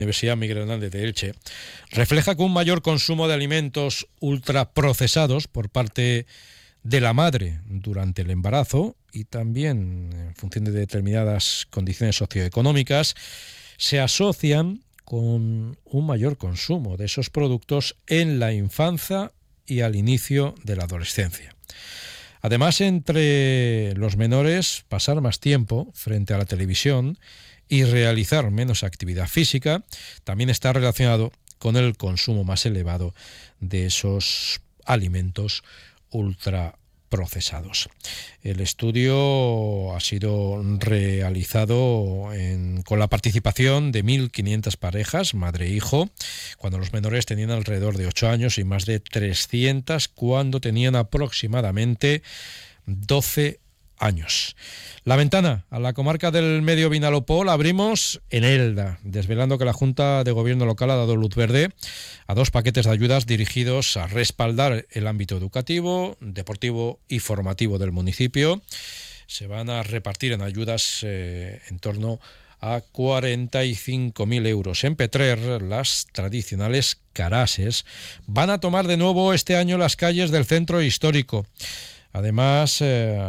Universidad Miguel Hernández de Elche, refleja que un mayor consumo de alimentos ultraprocesados por parte de la madre durante el embarazo y también en función de determinadas condiciones socioeconómicas se asocian con un mayor consumo de esos productos en la infancia y al inicio de la adolescencia. Además, entre los menores, pasar más tiempo frente a la televisión y realizar menos actividad física también está relacionado con el consumo más elevado de esos alimentos ultraprocesados. El estudio ha sido realizado con la participación de 1.500 parejas, madre e hijo, cuando los menores tenían alrededor de 8 años y más de 300 cuando tenían aproximadamente 12 años. La ventana a la comarca del Medio Vinalopó la abrimos en Elda, desvelando que la Junta de Gobierno local ha dado luz verde a 2 paquetes de ayudas dirigidos a respaldar el ámbito educativo, deportivo y formativo del municipio. Se van a repartir en ayudas en torno a 45.000 euros. En Petrer, las tradicionales carases van a tomar de nuevo este año las calles del centro histórico. Además,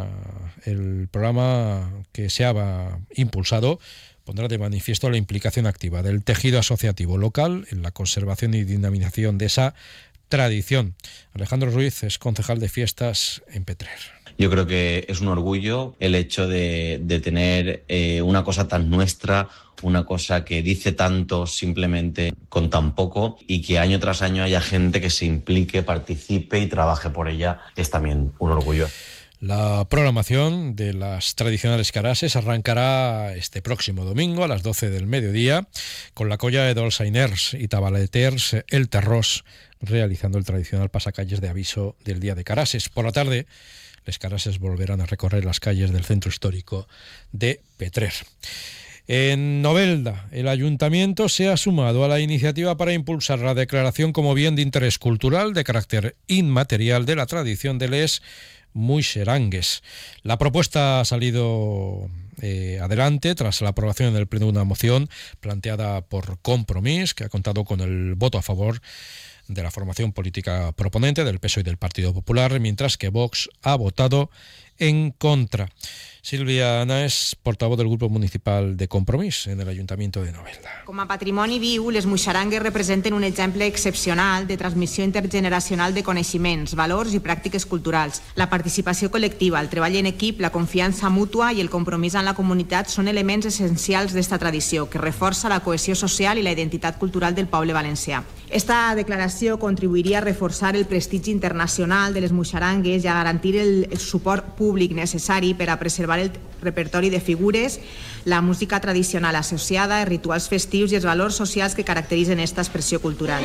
el programa que se ha impulsado pondrá de manifiesto la implicación activa del tejido asociativo local en la conservación y dinamización de esa tradición. Alejandro Ruiz es concejal de fiestas en Petrer. Yo creo que es un orgullo el hecho de tener una cosa tan nuestra, una cosa que dice tanto simplemente con tan poco, y que año tras año haya gente que se implique, participe y trabaje por ella. Es también un orgullo. La programación de las tradicionales carases arrancará este próximo domingo a las 12 del mediodía con la colla de dolçainers y tabaleters El Terrós realizando el tradicional pasacalles de aviso del Día de Carases. Por la tarde, les carases volverán a recorrer las calles del centro histórico de Petrer. En Novelda, el ayuntamiento se ha sumado a la iniciativa para impulsar la declaración como bien de interés cultural de carácter inmaterial de la tradición de les muixerangues. La propuesta ha salido adelante tras la aprobación en el Pleno de una moción planteada por Compromís, que ha contado con el voto a favor de la formación política proponente del PSOE y del Partido Popular, mientras que Vox ha votado en contra. Sílvia Ana és portavoz del grup municipal de Compromís en el Ayuntamiento de Novelda. Com a patrimoni viu, les muixerangues representen un exemple excepcional de transmissió intergeneracional de coneixements, valors i pràctiques culturals. La participació col·lectiva, el treball en equip, la confiança mútua i el compromís en la comunitat són elements essencials d'esta tradició, que reforça la cohesió social i la identitat cultural del poble valencià. Esta declaració contribuiria a reforçar el prestigi internacional de les muixerangues i a garantir el suport públic necessari per a preservar el repertori de figures, la música tradicional associada, els rituals festius i els valors socials que caracteritzen esta expressió cultural.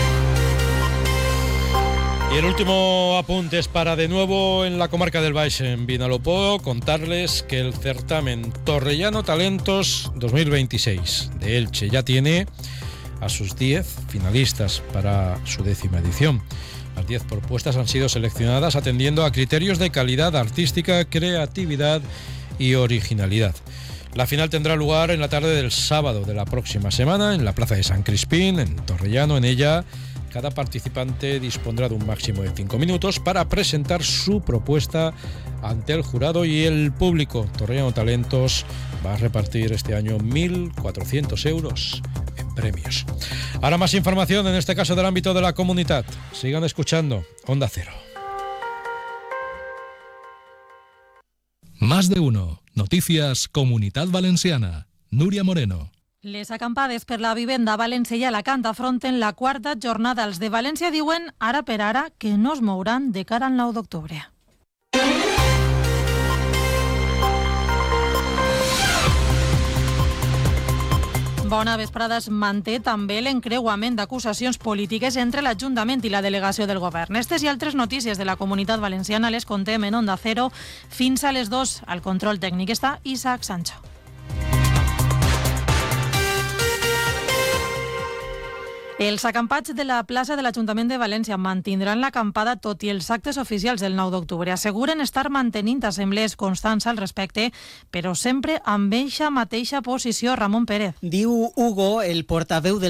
Y el último apunte es para, de nuevo, en la comarca del Baix, en Vinalopó, contarles que el certamen Torrellano Talentos 2026 de Elche ya tiene a sus 10 finalistas para su 10ª edición. Las 10 propuestas han sido seleccionadas atendiendo a criterios de calidad artística, creatividad y originalidad. La final tendrá lugar en la tarde del sábado de la próxima semana en la Plaza de San Crispín, en Torrellano. En ella, cada participante dispondrá de un máximo de 5 minutos para presentar su propuesta ante el jurado y el público. Torrellano Talentos va a repartir este año 1.400 euros en premios. Ahora más información, en este caso del ámbito de la comunidad. Sigan escuchando Onda Cero. Más de uno. Noticias Comunitat Valenciana. Núria Moreno. Les acampades per la vivenda a València i Alacant afronten la 4a jornada. Els de València diuen, ara per ara, que no es mouran de cara al 9 d'octubre. Bona vesprada. Es manté també l'encreuament d'acusacions polítiques entre l'Ajuntament i la delegació del govern. Estes i altres notícies de la Comunitat Valenciana les contem en Onda Cero fins a les 2. Al control tècnic està Isaac Sancho. Els acampats de la plaça de l'Ajuntament de València mantindran l'acampada tot i els actes oficials del 9 d'octubre. Asseguren estar mantenint assemblees constants al respecte, però sempre amb eixa mateixa posició. Ramon Pérez. Diu Hugo, el portaveu del